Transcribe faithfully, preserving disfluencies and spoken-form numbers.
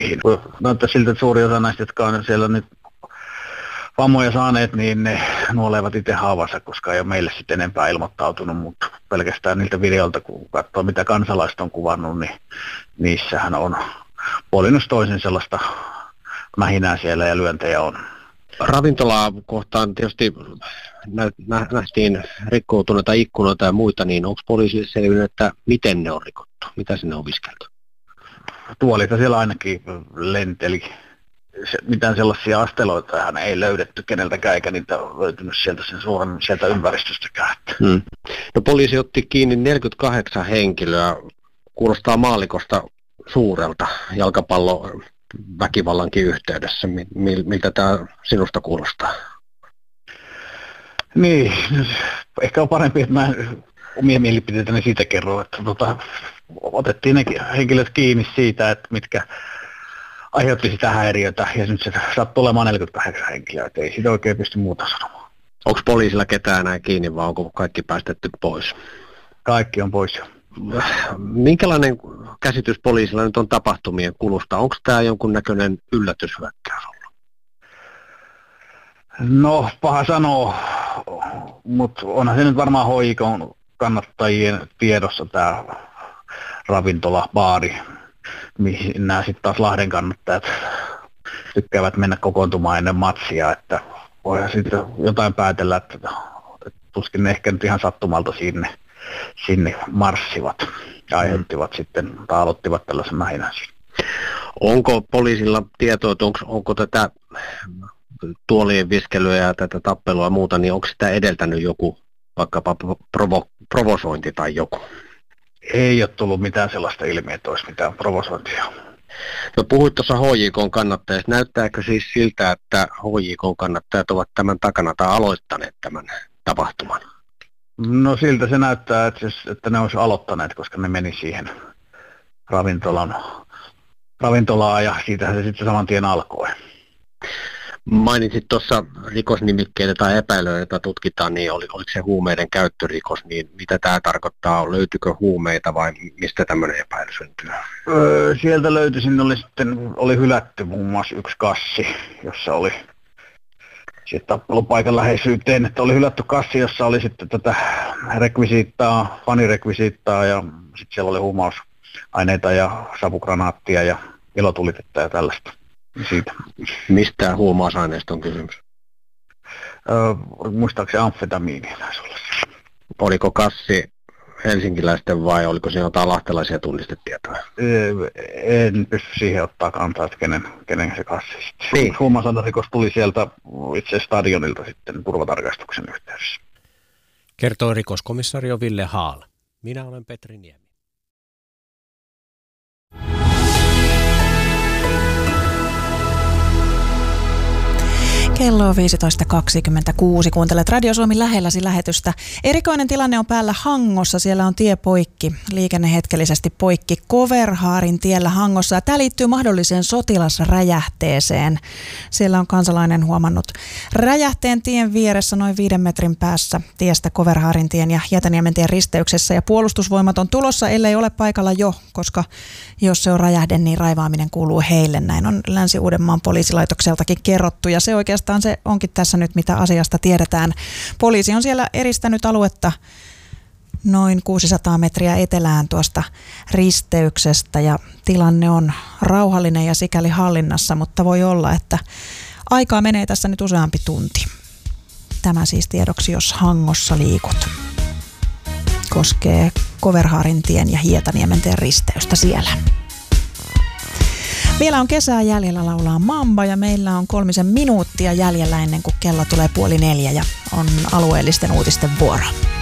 Näyttää siltä, että suuri osa näistä, jotka on siellä nyt vammoja saaneet, niin ne nuolevat itse haavansa, koska ei ole meille sitten enempää ilmoittautunut, mutta pelkästään niiltä videolta, kun katsoo mitä kansalaiset on kuvannut, niin niissähän on puolin toisin sellaista mähinää siellä ja lyöntejä on. Ravintolaa kohtaan tietysti nähtiin rikkoutuneita ikkunoita ja muita, niin onko poliisille selvinnyt, että miten ne on rikottu? Mitä sinne on viskelty? Tuolita siellä ainakin lenteli. Se, mitään sellaisia asteloita ei löydetty keneltäkään, eikä niitä löytynyt sieltä sen suuren sieltä ympäristöstäkään. Hmm. No poliisi otti kiinni neljäkymmentäkahdeksan henkilöä. Kuulostaa maallikosta suurelta jalkapalloväkivallankin yhteydessä. Miltä tämä sinusta kuulostaa? Niin, ehkä on parempi, että mä omia mielipiteitäni siitä kerron, että tota, otettiin ne henkilöt kiinni siitä, että mitkä aiheutti sitä häiriötä, ja nyt se sattuu olemaan neljäkymmentäkahdeksan henkilöä, että ei siitä oikein pysty muuta sanomaan. Onko poliisilla ketään näin kiinni, vai onko kaikki päästetty pois? Kaikki on pois jo. Minkälainen käsitys poliisilla nyt on tapahtumien kulusta? Onko tämä jonkunnäköinen yllätyshyökkäys ollut? No, paha sanoa, mutta onhan se nyt varmaan H I K:n kannattajien tiedossa tämä ravintola, baari, mihin nämä sitten taas Lahden kannattajat tykkäävät mennä kokoontumaan ennen matsia, että voihan sitten jotain päätellä, että, että tuskin ne ehkä nyt ihan sattumalta sinne, sinne marssivat ja aiheuttivat mm. sitten, tai aloittivat tällaisen mähinän. Onko poliisilla tietoa, että onko, onko tätä tuolien viskelyä ja tätä tappelua ja muuta, niin onko sitä edeltänyt joku, vaikkapa provo, provosointi tai joku? Ei ole tullut mitään sellaista ilmiä, että olisi mitään provosointia. No puhuit tuossa H J K:n kannattajista. Näyttääkö siis siltä, että H J K:n kannattajat ovat tämän takana tai aloittaneet tämän tapahtuman? No siltä se näyttää, että, että ne olisi aloittaneet, koska ne meni siihen ravintolan, ravintolaan ja siitähän se sitten saman tien alkoi. Mainitsit tuossa rikosnimikkeitä tai epäilyjä, joita tutkitaan, niin oli, oliko se huumeiden käyttörikos, niin mitä tämä tarkoittaa? Löytyykö huumeita vai mistä tämmöinen epäily syntyy? Öö, sieltä löytyi, sinne oli sitten oli hylätty muun muassa yksi kassi, jossa oli sitten tappelupaikan läheisyyteen, että oli hylätty kassi, jossa oli sitten tätä rekvisiittaa, fanirekvisiittaa ja sitten siellä oli huumausaineita ja savukranaattia ja ilotulitetta ja tällaista. Siitä. Mistä huumausaineista on kysymys? Öö, muistaakseni amfetamiinia taisi olla. Oliko kassi helsinkiläisten vai oliko siinä jotain lahtelaisia tunnistetietoja? Öö, en pysty siihen ottaa kantaa, että kenen, kenen se kassi sitten. Niin. Huumausainerikos tuli sieltä itse stadionilta sitten turvatarkastuksen yhteydessä. Kertoo rikoskomissario Ville Haal. Minä olen Petri Niemi. Kello on viisitoista kaksikymmentäkuusi. Kuuntelet Radio Suomi lähelläsi lähetystä. Erikoinen tilanne on päällä Hangossa. Siellä on tie poikki, liikenne hetkellisesti poikki Koverhaarin tiellä Hangossa. Ja tämä liittyy mahdolliseen sotilasräjähteeseen. Siellä on kansalainen huomannut räjähteen tien vieressä noin viiden metrin päässä tiestä Koverhaarin tien ja Hietaniemen tien risteyksessä. Ja puolustusvoimat on tulossa, ellei ole paikalla jo, koska jos se on räjähde, niin raivaaminen kuuluu heille. Näin on Länsi-Uudenmaan poliisilaitokseltakin kerrottu ja se oikeastaan se onkin tässä nyt, mitä asiasta tiedetään. Poliisi on siellä eristänyt aluetta noin kuusisataa metriä etelään tuosta risteyksestä ja tilanne on rauhallinen ja sikäli hallinnassa, mutta voi olla, että aikaa menee tässä nyt useampi tunti. Tämä siis tiedoksi, jos Hangossa liikut. Koskee Koverhaarin tien ja Hietaniemen tien risteystä siellä. Vielä on kesää jäljellä, laulaa Mamba ja meillä on kolmisen minuuttia jäljellä ennen kuin kello tulee puoli neljä ja on alueellisten uutisten vuoro.